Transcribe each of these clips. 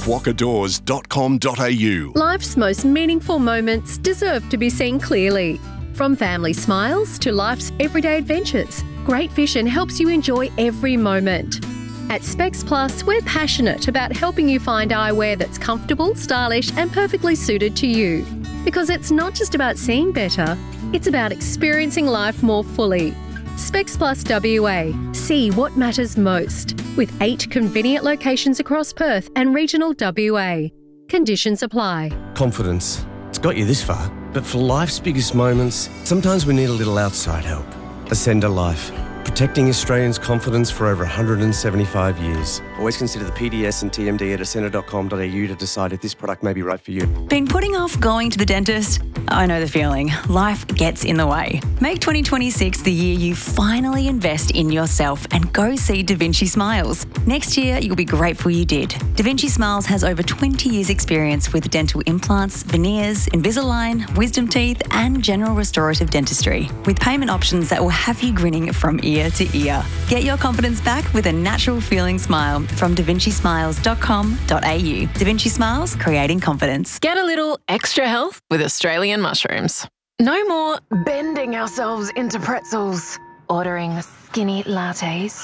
fwockadoors.com.au. Life's most meaningful moments deserve to be seen clearly. From family smiles to life's everyday adventures, Great Vision helps you enjoy every moment. At Specs Plus, we're passionate about helping you find eyewear that's comfortable, stylish and perfectly suited to you. Because it's not just about seeing better, it's about experiencing life more fully. Specs Plus WA. See what matters most. With 8 convenient locations across Perth and regional WA. Conditions apply. Confidence. It's got you this far. But for life's biggest moments, sometimes we need a little outside help. Ascender Life. Protecting Australians' confidence for over 175 years. Always consider the PDS and TMD at ascender.com.au to decide if this product may be right for you. Been putting off going to the dentist? I know the feeling. Life gets in the way. Make 2026 the year you finally invest in yourself and go see Da Vinci Smiles. Next year, you'll be grateful you did. Da Vinci Smiles has over 20 years' experience with dental implants, veneers, Invisalign, wisdom teeth, and general restorative dentistry, with payment options that will have you grinning from ear to ear. Get your confidence back with a natural feeling smile from davincismiles.com.au. Da Vinci Smiles, creating confidence. Get a little extra health with Australian mushrooms. No more bending ourselves into pretzels, ordering skinny lattes,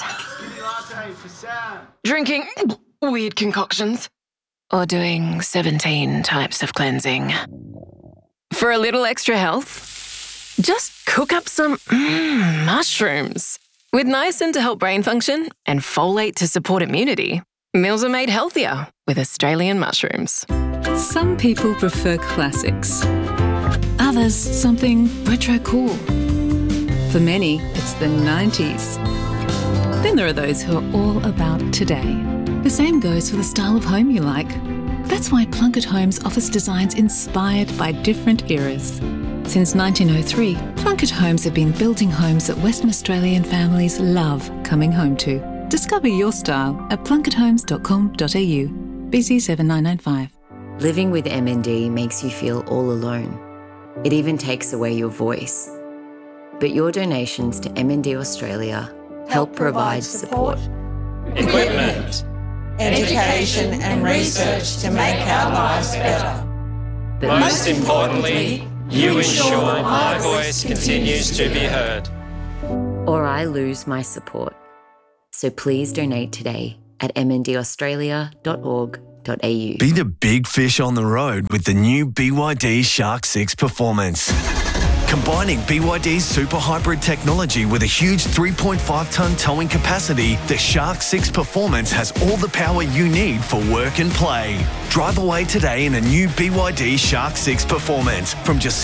drinking weird concoctions, or doing 17 types of cleansing. For a little extra health, just cook up some mushrooms. With niacin to help brain function and folate to support immunity, meals are made healthier with Australian mushrooms. Some people prefer classics. Others, something retro cool. For many, it's the 90s. Then there are those who are all about today. The same goes for the style of home you like. That's why Plunkett Homes offers designs inspired by different eras. Since 1903, Plunkett Homes have been building homes that Western Australian families love coming home to. Discover your style at plunketthomes.com.au. BC 7995. Living with MND makes you feel all alone. It even takes away your voice. But your donations to MND Australia help provide support, equipment, education and research to make our lives better. But most importantly, you ensure my voice continues to be heard. Or I lose my support. So please donate today at mndaustralia.org.au. Be the big fish on the road with the new BYD Shark 6 Performance. Combining BYD's super hybrid technology with a huge 3.5-tonne towing capacity, the Shark 6 Performance has all the power you need for work and play. Drive away today in a new BYD Shark 6 Performance from just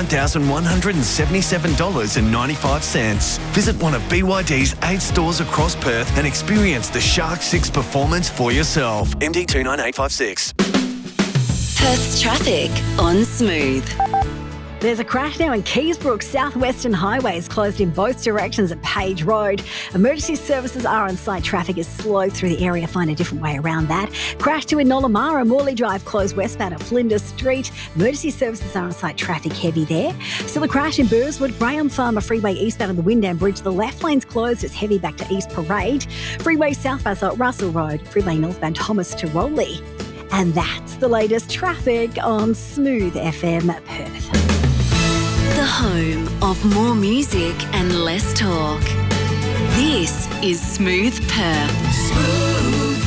$69,177.95. Visit one of BYD's 8 stores across Perth and experience the Shark 6 Performance for yourself. MD 29856. Perth's traffic on Smooth. There's a crash now in Keysbrook. Southwestern Highway is closed in both directions at Page Road. Emergency services are on site. Traffic is slow through the area. Find a different way around that. Crash to in Nollamara. Morley Drive closed westbound at Flinders Street. Emergency services are on site. Traffic heavy there. Still a crash in Burswood. Graham Farmer Freeway eastbound of the Wyndham Bridge. The left lane's closed. It's heavy back to East Parade. Freeway southbound at Russell Road. Freeway northbound Thomas to Rowley. And that's the latest traffic on Smooth FM Perth. The home of more music and less talk. This is Smooth Perth. Smooth.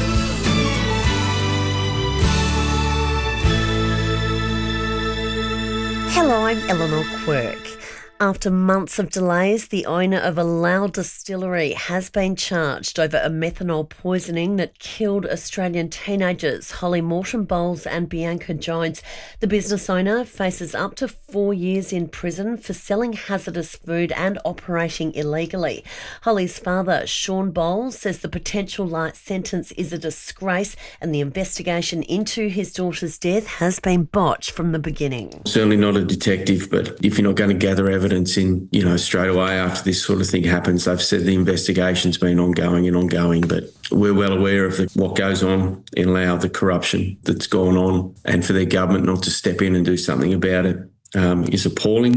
Hello, I'm Eleanor Quirk. After months of delays, the owner of Allow Distillery has been charged over a methanol poisoning that killed Australian teenagers Holly Morton Bowles and Bianca Jones. The business owner faces up to 4 years in prison for selling hazardous food and operating illegally. Holly's father, Sean Bowles, says the potential light sentence is a disgrace and the investigation into his daughter's death has been botched from the beginning. Certainly not a detective, but if you're not going to gather evidence in, straight away after this sort of thing happens, they've said the investigation's been ongoing, but we're well aware of what goes on in Laos, the corruption that's gone on, and for their government not to step in and do something about it is appalling.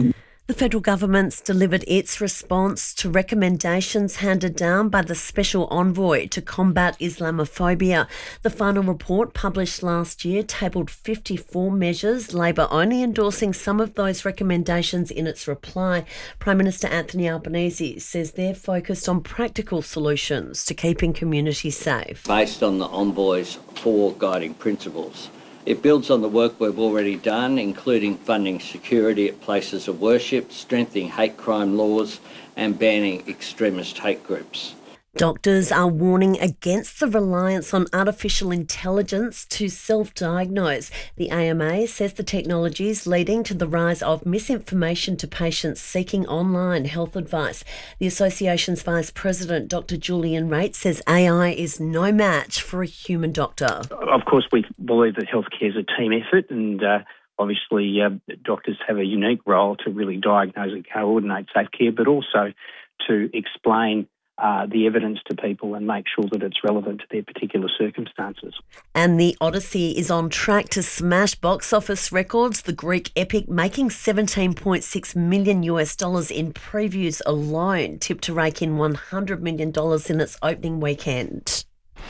The federal government's delivered its response to recommendations handed down by the Special Envoy to combat Islamophobia. The final report, published last year, tabled 54 measures, Labor only endorsing some of those recommendations in its reply. Prime Minister Anthony Albanese says they're focused on practical solutions to keeping communities safe. Based on the Envoy's 4 guiding principles. It builds on the work we've already done, including funding security at places of worship, strengthening hate crime laws and banning extremist hate groups. Doctors are warning against the reliance on artificial intelligence to self-diagnose. The AMA says the technology is leading to the rise of misinformation to patients seeking online health advice. The association's Vice President, Dr. Julian Raitt, says AI is no match for a human doctor. Of course, we believe that healthcare is a team effort, and obviously doctors have a unique role to really diagnose and coordinate safe care, but also to explain the evidence to people and make sure that it's relevant to their particular circumstances. And The Odyssey is on track to smash box office records. The Greek epic making $17.6 million in previews alone, tipped to rake in $100 million in its opening weekend.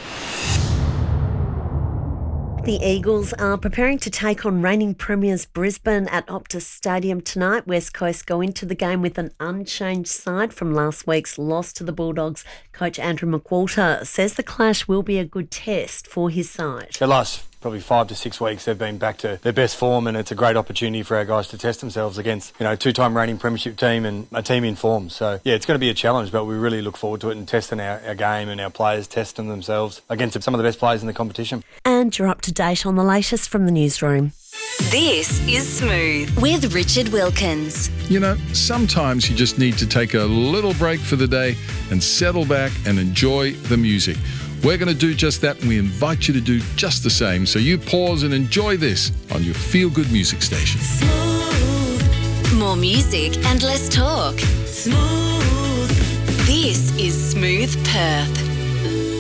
The Eagles are preparing to take on reigning premiers Brisbane at Optus Stadium tonight. West Coast go into the game with an unchanged side from last week's loss to the Bulldogs. Coach Andrew McWalter says the clash will be a good test for his side. The last probably 5 to 6 weeks they've been back to their best form, and it's a great opportunity for our guys to test themselves against, two-time reigning premiership team and a team in form. So, yeah, it's going to be a challenge, but we really look forward to it and testing our game and our players testing themselves against some of the best players in the competition. And you're up to date on the latest from the newsroom. This is Smooth with Richard Wilkins. Sometimes you just need to take a little break for the day and settle back and enjoy the music. We're going to do just that, and we invite you to do just the same. So you pause and enjoy this on your feel-good music station. Smooth. More music and less talk. Smooth. This is Smooth Perth.